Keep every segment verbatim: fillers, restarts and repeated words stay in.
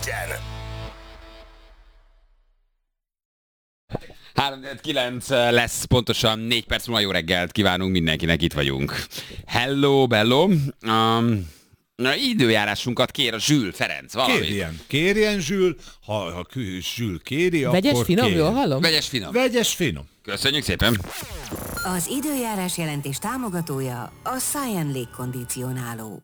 egyen. három kilenc lesz, pontosan négy perc múlva. Jó reggelt kívánunk mindenkinek, itt vagyunk. Hello, bello. Um, na, időjárásunkat kér a Zsül Ferenc valami. Kérjen, kérjen Zsül, ha, ha Zsül kéri, Vegyes akkor finom, kérjen. jól hallom? Vegyes finom. Vegyes finom. Köszönjük szépen. Az időjárás jelentés támogatója a Cyan légkondicionáló.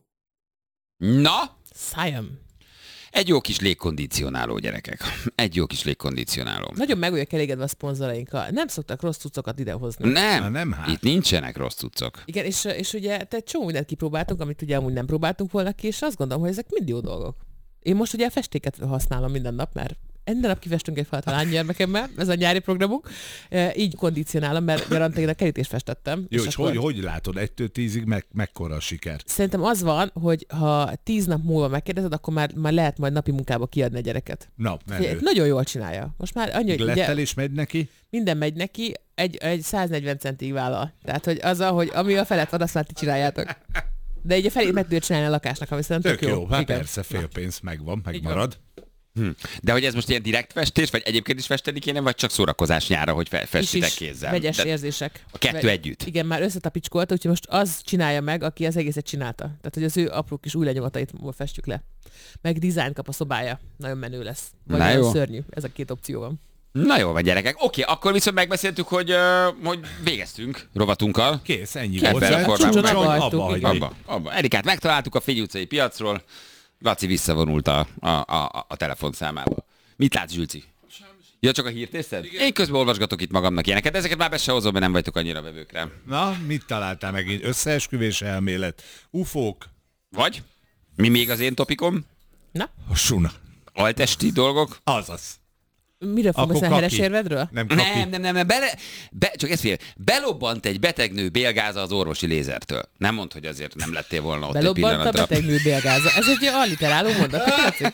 Na, Szájam. egy jó kis légkondicionáló, gyerekek. Egy jó kis légkondicionáló. Nagyon meg vagyok elégedve a szponzorainkkal. Nem szoktak rossz cuccokat idehozni. Nem, Na, nem hát. itt nincsenek rossz cuccok. Igen, és, és ugye te egy csomó mindent kipróbáltunk, amit ugye amúgy nem próbáltunk volna ki, és azt gondolom, hogy ezek mind jó dolgok. Én most ugye a festéket használom minden nap, mert minden nap kivestünk egy falat a lánygyermekemmel, ez a nyári programunk. E, így kondicionálom, mert garantáltan a kerítést festettem. Jó, és, és hogy, akkor... hogy látod, egytől tízig meg, mekkora a siker? Szerintem az van, hogy ha tíz nap múlva megkérdezed, akkor már, már lehet majd napi munkába kiadni a gyereket. Na, Figyelj, menő. nagyon jól csinálja. Most már annyi, hogy ugye, Lettelés megy neki? minden megy neki, egy, egy száznegyven centig vállal. Tehát, hogy az, hogy ami a felett van, azt már ti csináljátok. De így a felét meg tudja csinálni a lakásnak, ami szerintem Tök tök jó, jó. hát Igen. persze, fél pénz megvan, megmarad. Hm. De hogy ez most ilyen direkt festés, vagy egyébként is festeni kéne, vagy csak szórakozás nyára, hogy fe- festitek Is is kézzel? vegyes De érzések. a kettő Ve- együtt. Igen, már összetapicskolta, úgyhogy most az csinálja meg, aki az egészet csinálta. Tehát, hogy az ő apró kis új lenyomatait festjük le. Meg dizájn kap a szobája. Nagyon menő lesz. Vagy Na nagyon jó. szörnyű. Ez a két opció van. Na jó van, gyerekek. Oké, akkor viszont megbeszéltük, hogy, uh, hogy végeztünk rovatunkkal. Kész, ennyi Ebben volt. a Csak formában. csúcson Meghaltuk, abba igen. hagyni. Abba, abba. Erikát megtaláltuk a Fény utcai piacról. Laci visszavonult a, a, a, a telefonszámába. Mit látsz, Zsülci? Ja, csak a hírt nézted? Én közben olvasgatok itt magamnak ilyeneket, de ezeket már be se hozom, mert nem vagytok annyira vevőkre. Na, mit találtál megint? Összeesküvés elmélet, ufók, Vagy? Mi még az én topikom? Na, a suna. Altesti dolgok? Azaz. miről fogunk Akkor beszélni? Heres kaki. érvedről? Nem kapi. Nem, nem, nem, nem. Bele, be, csak ezt figyelj, belobbant egy betegnő bélgáza az orvosi lézertől. Nem mondd, hogy azért nem lettél volna ott egy Belobbant a pillanatra. betegnő bélgáza. Ez egy alliteráló mondat.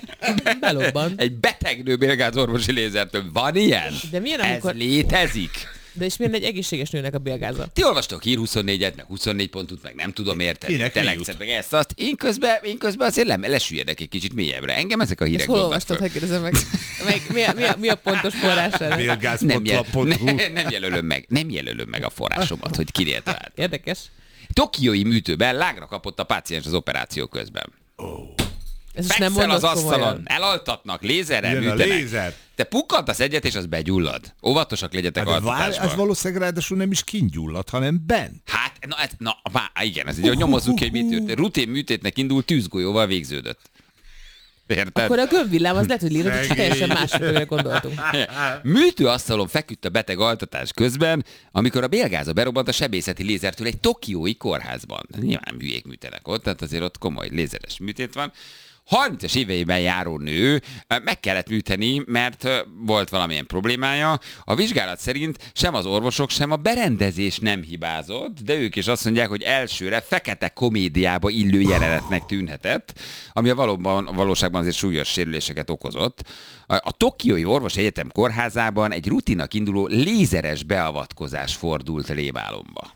Belobbant. Egy betegnő bélgáz orvosi lézertől. Van ilyen? De milyen, amikor... Ez létezik? De és milyen egy egészséges nőnek a bélgáza? Ti olvastok Hír huszonnégyet, meg huszonnégy pontot, meg nem tudom érteni. Kinek mi Telexet, jut? meg ezt, azt. Én közben, én közben azért lem, lesüllyedek egy kicsit mélyebbre. Engem ezek a Ezt hírek hol dobnak olvastad, föl. hogy kérdezem meg? meg mi, a, mi, a, mi a pontos forrás erre? Bélgáz Nem, pont jel, la pont hu. ne, nem jelölöm meg, nem jelölöm meg a forrásomat, hogy kinél talált. Érdekes. Tokiói műtőben lágra kapott a páciens az operáció közben. Ez is nem Fekszel az mondod asztalon, komolyan. elaltatnak, lézerrel Jön a műtenek. lézer. Te pukkantasz egyet, és az begyullad. Óvatosak legyetek Hát, de várj, altatásban. az valószínűleg ráadásul nem is kingyulladt, hanem bent. Hát, na, ez, na vá, igen, ez így, nyomozzuk ki, hogy mit történt. Rutin műtétnek indult, tűzgolyóval végződött. Érted? Akkor a gömbvillám az lehet, hogy létre, hogy Szegény. teljesen másokra gondoltunk. Műtőasztalon feküdt a beteg altatás közben, amikor a bélgáza berobbant a sebészeti lézertől egy tokiói kórházban. Nyilván hülyék műtenek ott, tehát azért ott komoly lézeres műtét van. harmincas éveiben járó nő meg kellett műteni, mert volt valamilyen problémája. A vizsgálat szerint sem az orvosok, sem a berendezés nem hibázott, de ők is azt mondják, hogy elsőre fekete komédiába illő jelenetnek tűnhetett, ami a valóban, a valóságban azért súlyos sérüléseket okozott. A, a Tokiói Orvosi Egyetem kórházában egy rutinak induló lézeres beavatkozás fordult rémálomba.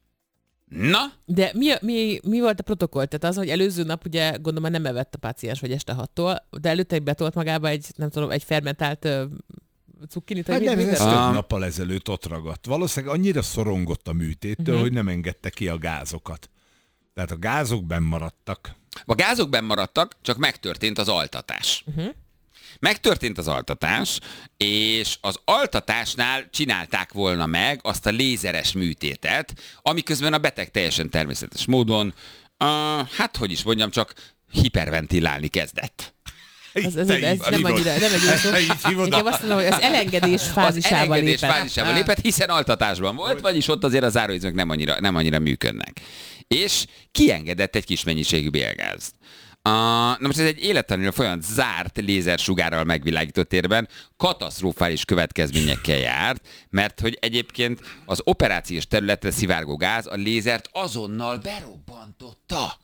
Na? De mi, mi, mi volt a protokoll? Tehát az, hogy előző nap ugye gondolom már nem evett a páciens, vagy este hattól, de előtte betolt magába egy, nem tudom, egy fermentált uh, cukkinit, Hát vagy nem, mit, ez mit? több Ah. nappal ezelőtt ott ragadt. Valószínűleg annyira szorongott a műtéttől, Mhm. hogy nem engedte ki a gázokat. Tehát a gázok benn maradtak. A gázok benn maradtak, csak megtörtént az altatás. Uh-huh. Megtörtént az altatás, és az altatásnál csinálták volna meg azt a lézeres műtétet, amiközben a beteg teljesen természetes módon, uh, hát hogy is mondjam, csak hiperventilálni kezdett. Ez, ez, Te ez, így ez nem hívod. annyira, nem egy jó szó. Így hívod. Inkább azt mondom, hogy az elengedés Az fázisába elengedés lépett. fázisába Ah. lépett, hiszen altatásban volt, vagyis ott azért a záróizmok nem annyira, nem annyira működnek. És kiengedett egy kis mennyiségű bélgázt. Uh, na most ez egy élettanul folyamat zárt lézersugárral megvilágított térben katasztrofális következményekkel járt, mert hogy egyébként az operációs területre szivárgó gáz a lézert azonnal berobbantotta.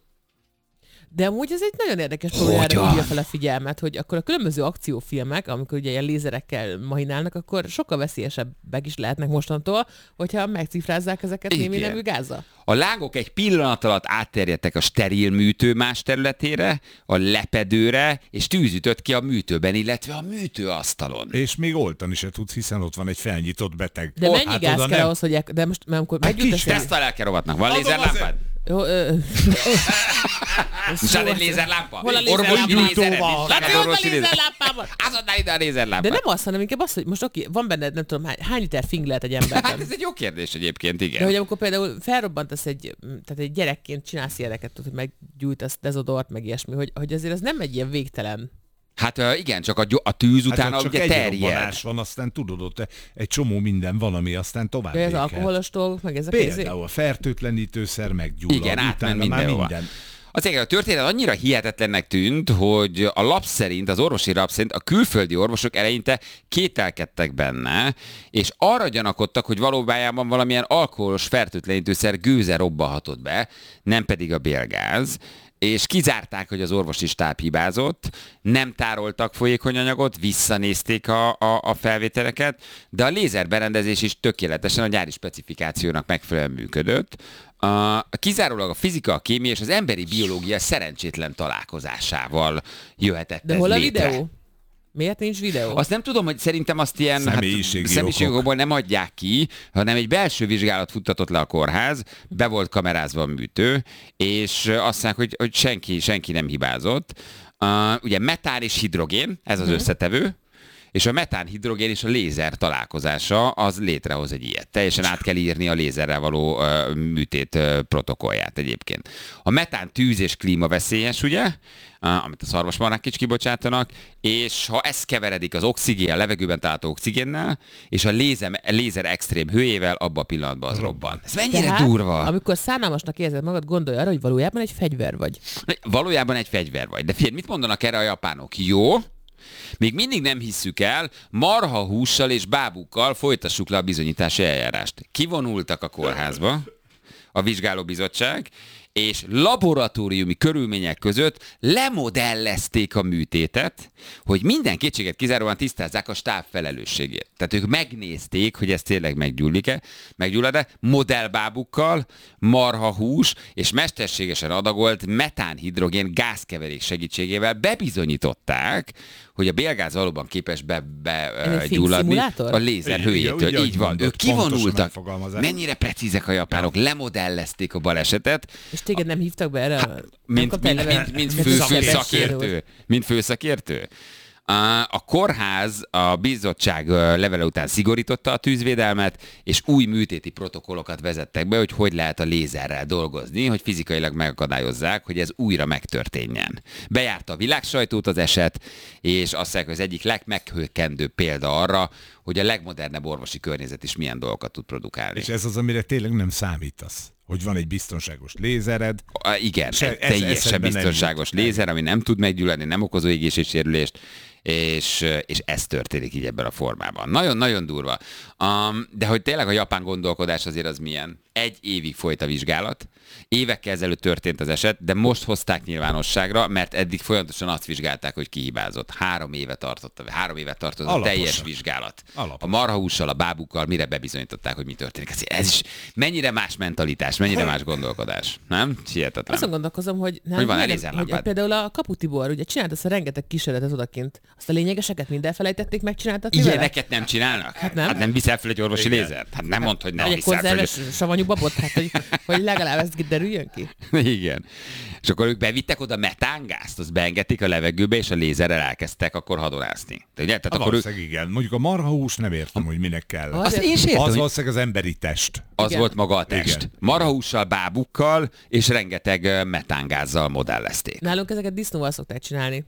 De amúgy ez egy nagyon érdekes problémára Hogyan? hívja fel a figyelmet, hogy akkor a különböző akciófilmek, amikor ugye ilyen lézerekkel mahinálnak, akkor sokkal veszélyesebbek is lehetnek mostantól, hogyha megcifrázzák ezeket némi Igen. nemű gázzal. A A lángok egy pillanat alatt átterjedtek a steril műtő más területére, a lepedőre, és tűz ütött ki a műtőben, illetve a műtőasztalon. És még oltani se tudsz, hiszen ott van egy felnyitott beteg. De Ott, mennyi hát gáz oda kell nem- ahhoz, hogy... ek- De most, mert amikor Hát meggyújt kis a Ezt a lelkerovatnak. Van Adom lézerlámpád? azért. Jó, ö... Nincs egy lézerlámpa? Hol a Orvosi lézerlámpa? lézered? Gyújtóval. Nincs Laci, neked hol a orvosi lézer? lézerlámpámat? Azonnal ide a lézerlámpa. De nem az, hanem inkább az, hogy most oké, van benned, nem tudom, hány, hány liter fing lehet egy Hát emberben. ez egy jó kérdés egyébként, De igen. hogy amikor például felrobbantasz egy, tehát egy gyerekként csinálsz ilyeneket, tudod, hogy meggyújtasz dezodort, meg ilyesmi, hogy, hogy azért ez nem egy ilyen végtelen. Hát ö, igen, csak a, gyo- a tűz Hát utána ott csak ugye egy terjed. robbanás van, aztán tudod, ott egy csomó minden van, ami aztán tovább De ez ékel. alkoholos dolgok, meg ezek izé- Például a fertőtlenítőszer meggyullad, Igen, átment utána már mindenhova. minden. Az a történet annyira hihetetlennek tűnt, hogy a lap szerint, az orvosi lap szerint a külföldi orvosok eleinte kételkedtek benne, és arra gyanakodtak, hogy valójában valamilyen alkoholos fertőtlenítőszer gőze robbanhatott be, nem pedig a bélgáz, és kizárták, hogy az orvosi stáb hibázott, nem tároltak folyékony anyagot, visszanézték a, a, a felvételeket, de a lézerberendezés is tökéletesen a gyári specifikációnak megfelelően működött. A, kizárólag a fizika, a kémia és az emberi biológia szerencsétlen találkozásával jöhetett De ez hol a létre. videó? Miért nincs videó? Azt nem tudom, hogy szerintem azt ilyen Személyiségi hát, személyiségokból nem adják ki, hanem egy belső vizsgálat futtatott le a kórház, be volt kamerázva a műtő, és azt mondják, hogy, hogy senki, senki nem hibázott. Uh, ugye metán és hidrogén, ez az Mhm. összetevő, és a metán-hidrogén és a lézer találkozása az létrehoz egy ilyet. Teljesen át kell írni a lézerrel való uh, műtét uh, protokollját egyébként. A metán tűz és klíma veszélyes, ugye? Uh, amit a szarvasmarhák is kibocsátanak, és ha ez keveredik az oxigén, a levegőben található oxigénnel, és a lézer, lézer extrém hőjével, abban a pillanatban az robban. Ez mennyire Tehát, durva? amikor szánalmasnak érzed magad, gondolj arra, hogy valójában egy fegyver vagy. Valójában egy fegyver vagy. De figyelj, mit mondanak erre a japánok? Jó, még mindig nem hisszük el, marha hússal és bábukkal folytassuk le a bizonyítási eljárást. Kivonultak a kórházba, a vizsgálóbizottság, és laboratóriumi körülmények között lemodellezték a műtétet, hogy minden kétséget kizáróan tisztázzák a stáb felelősségét. Tehát ők megnézték, hogy ez tényleg meggyullik-e, meggyullad-e, modellbábukkal, marhahús és mesterségesen adagolt metánhidrogén gázkeverék segítségével bebizonyították, hogy a bélgáz valóban képes begyulladni filmszimulátor? a lézer Igen, hőjétől. úgy, ahogy Így van. mondod, Ők pontos a kivonultak. megfogalmazás. Mennyire precízek a japánok. Lemodellezték a balesetet, És téged nem hívtak be erre? Nem mint, kaptál mint, levelet? mint, mint Mint fő, fő szakértő. szakértő. Mint főszakértő. A- A kórház a bizottság ö, levele után szigorította a tűzvédelmet, és új műtéti protokollokat vezettek be, hogy hogy lehet a lézerrel dolgozni, hogy fizikailag megakadályozzák, hogy ez újra megtörténjen. Bejárta a világsajtót az eset, és azt mondják, hogy az egyik legmeghökkentőbb példa arra, hogy a legmodernebb orvosi környezet is milyen dolgokat tud produkálni. És ez az, amire tényleg nem számítasz. Hogy van egy biztonságos lézered. A, igen, Se- egy ez teljesen eszedbe nem biztonságos jut. lézer, ami nem tud meggyulladni, nem okozó égéssérülést, és, és ez történik így ebben a formában. Nagyon-nagyon durva. Um, de hogy tényleg a japán gondolkodás azért az milyen? Egy évig folyt a vizsgálat, évekkel ezelőtt történt az eset, de most hozták nyilvánosságra, mert eddig folyamatosan azt vizsgálták, hogy ki hibázott. Három éve tartott, három éve tartott a Alaposan. teljes vizsgálat. Alaposan. A marhahússal, a bábukkal, mire bebizonyították, hogy mi történik. Ez, ez is mennyire más mentalitás, mennyire más gondolkodás. Nem? Hihetetlen. Azon gondolkozom, hogy, nem, Hogy van, milyen- elézerlámpád? hogy például a Kapu Tibor, ugye csinált azt a rengeteg kísérletet odakint. Azt a lényegeseket mind elfelejtették megcsináltatni vele? Ilyeneket nem csinálnak? Hát nem. Hát nem viszel fel egy orvosi lézert? Hát nem mondd, hogy nem Vagy egy viszel fel. konzerves savanyú babot, hát, hogy, hogy legalább ez derüljön ki. Igen. És akkor ők bevittek oda metángázt, azt beengedték a levegőbe, és a lézerrel elkezdtek akkor hadonászni. De ugye? Tehát Hát akkor ők, valószínűleg igen. Mondjuk a marhahús nem értem, hogy minek kell. Az- azt én is értem, Az hogy valószínűleg az emberi test. az Igen. volt maga a test. Igen. Marhahússal, bábukkal, és rengeteg ö, metángázzal modellezték. Nálunk ezeket disznóval szokták csinálni.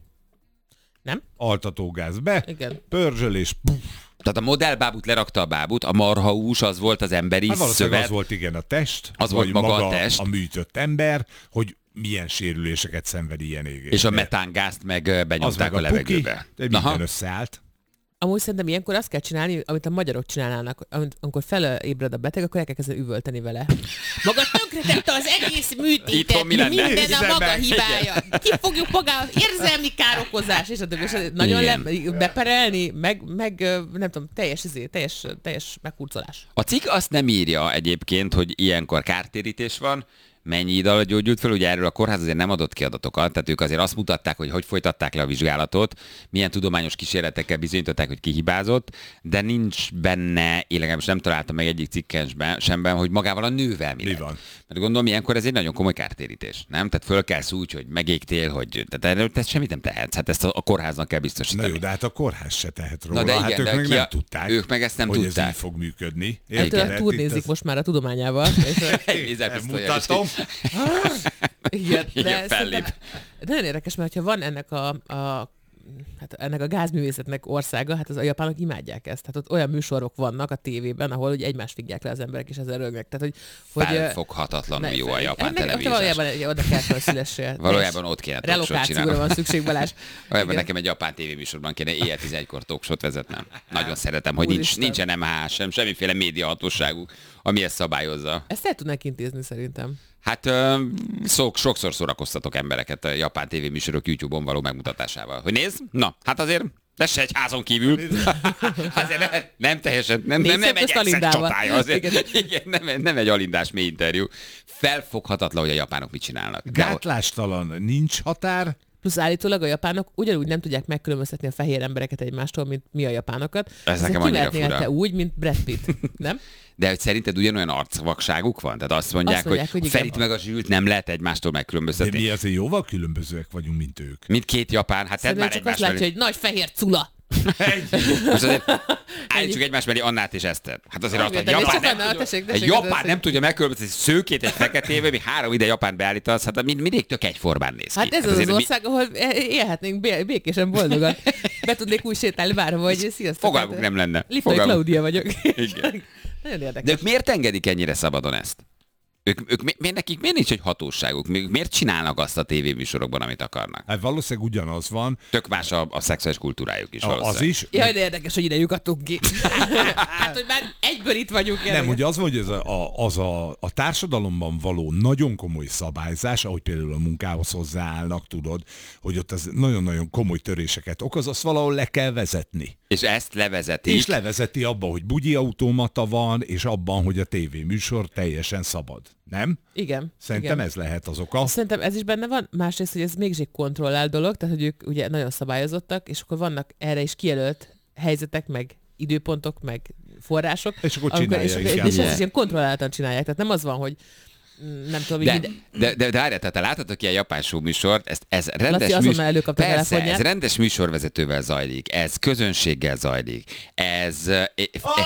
Nem? Altatógáz be, Igen. pörzsölés, puff. Tehát a modellbábut lerakta a bábut, a marhahús az volt az emberi Hát valószínűleg szövet. az volt igen a test, Az vagy volt maga a test. a műtött ember, hogy milyen sérüléseket szenved ilyen égés. És a metángázt meg ö, az benyomták meg a a puki, levegőbe. de minden Aha. összeállt. Amúgy szerintem ilyenkor azt kell csinálni, amit a magyarok csinálnának, amit, amikor felébred a beteg, akkor el kell kezdeni üvölteni vele. Maga tönkretette az egész műtétet, minden a maga hibája. Ki fogjuk magához, érzelmi károkozás, és a többi, és nagyon le, beperelni, meg, meg nem tudom, teljes, izé, teljes, teljes meghurcolás. A cikk azt nem írja egyébként, hogy ilyenkor kártérítés van, mennyi idő alatt gyógyult fel, ugye erről a kórház azért nem adott ki adatokat, tehát ők azért azt mutatták, hogy hogy folytatták le a vizsgálatot, milyen tudományos kísérletekkel bizonyították, hogy kihibázott, de nincs benne, én legalábbis nem találtam meg egyik cikkensben semben, hogy magával a nővel mi, mi lett. van. Mert gondolom, ilyenkor ez egy nagyon komoly kártérítés, nem? Tehát föl kelsz úgy, hogy megégtél, hogy tehát erről te semmit nem tehetsz, hát ezt a, a kórháznak kell biztosítani. Na jó, de hát a kórház se tehet róla, Na de hát igen, ők de meg ki nem a, tudták, ők meg ezt nem hogy tudták. ez így fog működni. Ettől turnézik ez... most már a tudományával. Egy lézerpisztolya is. Mutatom. Igen, Igen, de fellép. nagyon érdekes, mert ha van ennek a, a hát ennek a gázművészetnek országa, hát az a japánok imádják ezt. Tehát ott olyan műsorok vannak a tévében, ahol ugye egymást figyelják le az emberek, és ezzel rögnek. Tehát, hogy, hogy felfoghatatlanul ne, jó a japán ennek, televíziós. Valójában egy, oda kell felszülessél. Valójában ott kéne talkshow relokációra csinálni. van szükség, Balázs. Valójában nekem egy japán tévéműsorban kéne éjjel tizenegykor talkshow vezetnem. Nagyon szeretem, hogy nincs, Úristen. nincsen em há sem, semmiféle médiahatóságuk, ami ezt szabályozza. Ezt el tudnánk intézni szerintem. Hát ö, szok, sokszor szórakoztatok embereket a japán tévéműsorok YouTube-on való megmutatásával. Hogy nézd, na, hát azért ez se egy házon kívül. Azért nem, nem teljesen, nem, nem, nem egy exet csatája. Azért, igen, nem, nem egy alindás mély interjú. Felfoghatatlan, hogy a japánok mit csinálnak. De Gátlástalan, nincs határ. Plusz állítólag a japánok ugyanúgy nem tudják megkülönböztetni a fehér embereket egymástól, mint mi a japánokat. Ez nekem annyira fura. Te úgy, mint Brad Pitt, nem? De hogy szerinted ugyanolyan arcvakságuk van? Tehát azt mondják, Azt mondják, hogy, hogy Ferit meg a Zsült nem lehet egymástól De megkülönböztetni. mi azért jóval különbözőek vagyunk, mint ők. Mint két japán, hát tedd Szerintem már csak azt egymás látja, mellé. hogy nagy fehér cula. Most azért állítsuk egymás mellé Annát és Esztert. Hát azért azt, De egy nincs japán, csak nem, Anna, tudja, tessék, egy tessék, japán tessék. nem tudja megkülönböztetni szőkét egy feketével, mi három ide Japán beállítasz, hát mind, mindig tök egyformán néz ki. Hát ez az azért az mi- ország, ahol élhetnénk bé- békésen boldogan. Be tudnék úgy sétálni bárhova, hogy sziasztok. Fogalmuk hát, nem lenne. Liptai Fogalmuk. Klaudia vagyok. Igen. Nagyon érdekes. De ők miért engedik ennyire szabadon ezt? Ők, ők mi, miért nekik miért nincs egy hatóságuk? Ők miért csinálnak azt a tévéműsorokban, amit akarnak? Hát valószínűleg ugyanaz van, Tök más a, a szexuális kultúrájuk is a- valószínűleg. az is. Jaj, de érdekes, hogy ide lyukadtunk ki. Hát, hogy már egyből itt vagyunk. Nem, hogy az, hogy ez a, a, az a, a társadalomban való nagyon komoly szabályzás, ahogy például a munkához hozzáállnak, tudod, hogy ott az nagyon-nagyon komoly töréseket okoz, azt valahol le kell vezetni. És ezt levezetik. És levezeti abban, hogy bugyi automata van, és abban, hogy a tévéműsor teljesen szabad. Nem? Igen. Szerintem igen. ez lehet az oka. Szerintem ez is benne van. Másrészt, hogy ez mégis egy kontrollált dolog, tehát hogy ők ugye nagyon szabályozottak, és akkor vannak erre is kijelölt helyzetek, meg időpontok, meg források. És akkor amikor- csinálja és, inkább. és ezt Yeah. is ilyen kontrolláltan csinálják. Tehát nem az van, hogy mm, nem tudom, hogy De, minden... de, de, de várjál, tehát te láttatok ilyen japán show műsort, ez, ez rendes Laci azonnal műsor, előkapta a persze, telefonját. ez rendes műsorvezetővel zajlik, ez közönséggel zajlik, ez... E, e,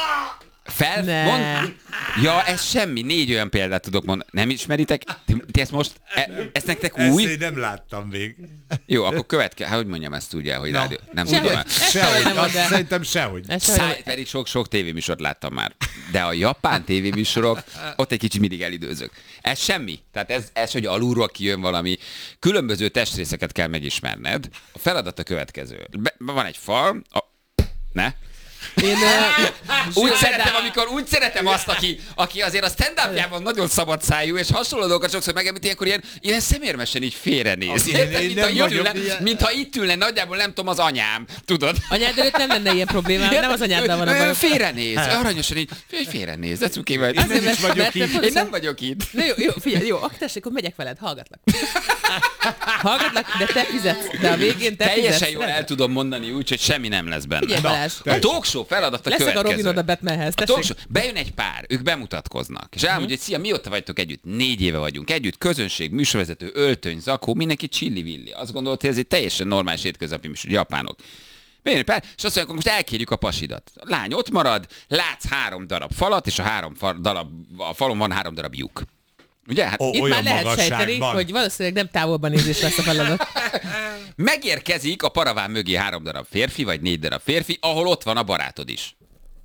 fel, Ne. mond, ja, ez semmi, négy olyan példát tudok mondani. Nem ismeritek? Ti, ti ezt most, e, ezt nektek új? Ezt én nem láttam még. Jó, akkor következő, hát hogy mondjam ezt úgy el, hogy Na. rádió, nem Sehogy. tudom. Sehogy, nem azt mondd el. szerintem sehogy. Ez sem, Száj, pedig sok-sok tévéműsort láttam már. De a japán tévéműsorok, ott egy kicsit mindig elidőzök. Ez semmi. Tehát ez, ez, hogy alulról kijön valami. Különböző testrészeket kell megismerned. A feladat a következő. Be, van egy fal, a, ne? Én, uh, Úgy szeretem, amikor úgy szeretem azt, aki, aki azért a stand-upjában nagyon szabad szájú, és hasonló dolgokat sokszor megemlít, ilyenkor ilyen, ilyen szemérmesen így félrenéz. Én- Érted? én Mint, nem ha vagyok ülne, ilyen. mintha itt ülne, nagyjából nem tudom, az anyám. Tudod? anyád előtt nem lenne ilyen problémám, nem az anyáddal van a Ő- ő bajom. Félrenéz, aranyosan így, ő félrenéz, de cuki vagy. Én nem is mert- vagyok mert- így. mert- Én nem vagyok itt. Na jó, jó, figyelj, jó, akkor tessék, akkor megyek veled, hallgatlak. Hallgatlak, de te fizetsz, de a végén te Teljesen fizetsz. jól el tudom mondani úgy, hogy semmi nem lesz benne. Figyelj, Balázs. A talk show feladata Leszek a következő. Robin Hood a Batmanhez, A talk tessék. show, bejön egy pár, ők bemutatkoznak, és elmondja, hogy szia, mióta vagytok együtt? Négy éve vagyunk együtt, közönség, műsorvezető, öltöny, zakó, mindenki csilli-villi. Azt gondolt, hogy ez egy teljesen normális hétköznapi műsor, japánok. Bejön egy pár, és azt mondják, most elkérjük a pasidat. A lány ott marad, látsz három darab falat, és a három fa- darab, a falon van három darab lyuk. Ugye? Hát Ó, Itt olyan már lehet sejteni, magasságban. hogy valószínűleg nem távolban nézés lesz a feladat. megérkezik a paraván mögé három darab férfi, vagy négy darab férfi, ahol ott van a barátod is.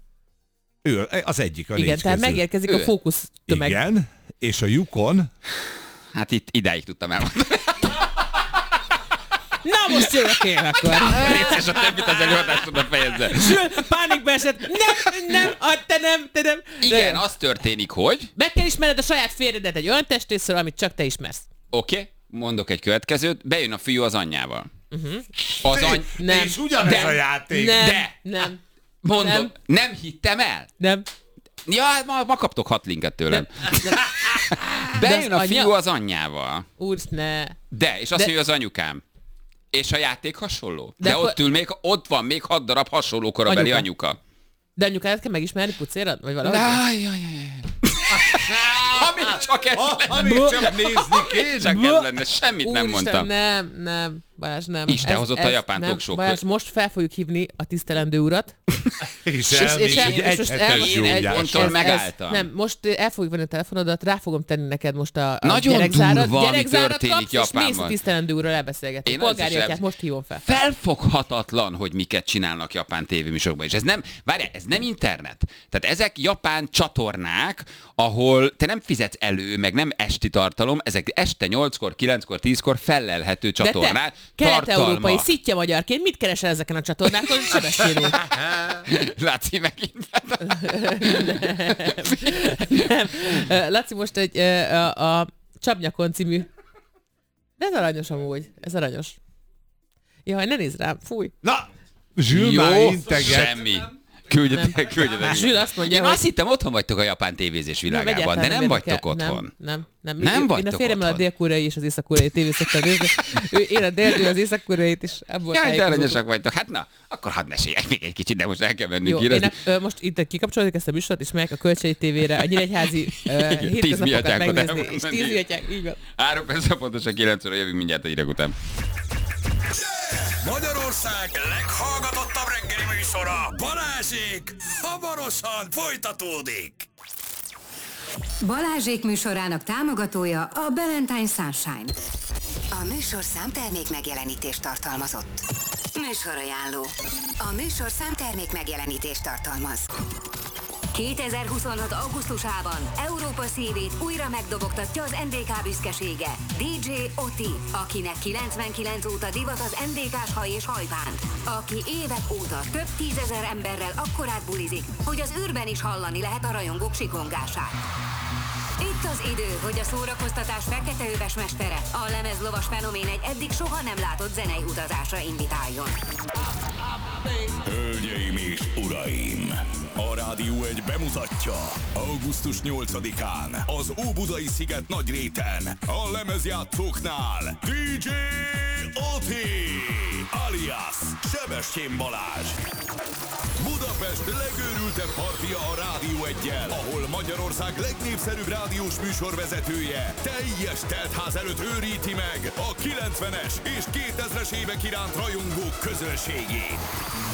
Ő az egyik a Igen, négy tehát közül. megérkezik Ő. a fókusz tömeg. Igen, és a lyukon Hát itt idáig tudtam elmondani. Na most jövök én akkor. Részes a többit az előadást oda fejezze. Zsül, pánikba esett. Nem, nem, ah, te nem, te nem. Igen, De az történik, hogy... meg kell ismered a saját férjedet egy olyan testrészről, amit csak te ismersz. Oké, okay, mondok egy következőt. Bejön a fiú az anyjával. Uh-huh. Az any... Nem. És ugyanez De- a játék. Nem, De. nem, Mondom, nem, Nem. nem hittem el? nem. Ja, ma, ma kaptok hat linket tőlem. nem. Bejön De a az fiú anya- az anyjával. Úrsz, ne. De, és azt De- mondja, az anyukám. És a játék hasonló. De, De De akkor- ott ül még, ott van még hat darab hasonló korabeli Anyuka. anyuka. De anyukádat kell megismerni pucérat? Vagy valahogy? Jaj, jaj, jaj. Ami csak ez Ha, lenne. amíg csak nézni kéne. Csak ez lenne, semmit nem Úristen, mondtam. nem, nem, Balázs, nem. Isten hozott a japán nem. talkshow Balázs, köz- most fel fogjuk hívni a tisztelendő urat. És és- elmész és el- egy és most egyhetes elmondom, egy- zsúlyás. ponton Ez- megálltam. Nem, most el fogjuk venni a telefonodat, rá fogom tenni neked most a, a Nagyon gyerekzárat. durva, ami gyerekzárat történik kapsz, és mész a Japánban. tisztelendő úrral elbeszélgetni. Én Polgári az is atyát el- most hívom fel. Felfoghatatlan, hogy miket csinálnak japán tévéműsorokban. És ez nem, várjál, ez nem internet. Tehát ezek japán csatornák, ahol te nem fizetsz elő, meg nem esti tartalom, ezek este nyolckor, kilenckor, tízkor fellelhető De csatornák. te, kelet-európai tartalma. szitja magyarként mit keresel ezeken a csatornákon? Sebestyén úr. Laci megint. Nem. Ö, Laci most egy ö, a, a Csapnyakon című. De ez aranyos amúgy. Ez aranyos. Jaj, ne nézd rám, fúj. Na, Zsül már Jó, integet. semmi. Küldjetek, küldjetek. Zsül azt mondja, Én hogy... azt hittem, otthon vagytok a japán tévézés világában, de egyáltalán nem érdekel. vagytok otthon. Nem, nem. Nem, Nem én, vagytok Én a férjemmel a otthon. dél-koreai és az észak-koreai tévét szoktam nézni. Ő, én a dél az észak-koreait is abból Jaj, de tájékozódom. aranyosak vagytok. Hát na, akkor hadd meséljek még egy kicsit, de most el kell mennünk Jó, én érezni. ö, most itt kikapcsoljuk ezt a műsort, és megyek a Kölcsei tévére a Nyíregyházi uh, hétköznapokat miatyákot megnézni. És elmondani. tíz miatyák, így van. Három perc pontosan kilenc óra, jövünk mindjárt a hírek után. Magyarország leghallgatottabb reggeli műsora, Balázsék, hamarosan folytatódik. Balázsék műsorának támogatója a Ballantyne Sunshine. A műsor számtermék megjelenítést tartalmazott. Műsorajánló. A műsor számtermék megjelenítést tartalmaz. kétezer-huszonhat. augusztusában Európa szívét újra megdobogtatja az en dé ká büszkesége, dé dzsé Oti, akinek kilencvenkilenc óta divat az en dé ká-s haj és hajbánt, aki évek óta több tízezer emberrel akkorát bulizik, hogy az űrben is hallani lehet a rajongók sikongását. Itt az idő, hogy a szórakoztatás feketeöves mestere, a lemezlovas fenomén egy eddig soha nem látott zenei utazásra invitáljon. Hölgyeim és uraim! A Rádió egy bemutatja augusztus nyolcadikán az Óbudai sziget Nagyréten a lemezjátszóknál dé dzsé Oti alias Sebestyén Balázs. Budapest legőrültebb partia a Rádió egyel, ahol Magyarország legnépszerűbb rádiós műsorvezetője teljes teltház előtt őríti meg a kilencvenes és kétezres évek iránt rajongók közönségét.